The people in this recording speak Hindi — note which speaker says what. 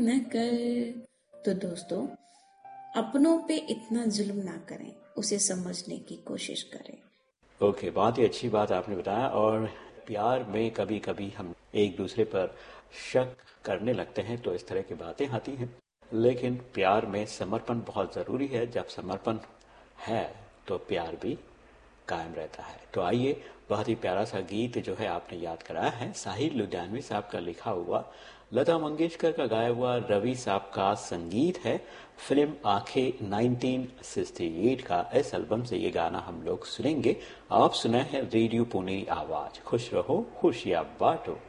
Speaker 1: न कर। तो दोस्तों, अपनों पे इतना जुल्म ना करें, उसे समझने की कोशिश करें।
Speaker 2: ओके, बहुत ही अच्छी बात आपने बताया। और प्यार में कभी कभी हम एक दूसरे पर शक करने लगते हैं तो इस तरह की बातें आती हैं, लेकिन प्यार में समर्पण बहुत ज़रूरी है। जब समर्पण है तो प्यार भी कायम रहता है। तो आइए, बहुत ही प्यारा सा गीत जो है आपने याद कराया है, साहिर लुधियानवी साहब का लिखा हुआ, लता मंगेशकर का गाया हुआ, रवि साहब का संगीत है। फिल्म आंखें 1968 का इस एल्बम से ये गाना हम लोग सुनेंगे। आप सुना है रेडियो पुणे आवाज। खुश रहो, खुशियां बांटो।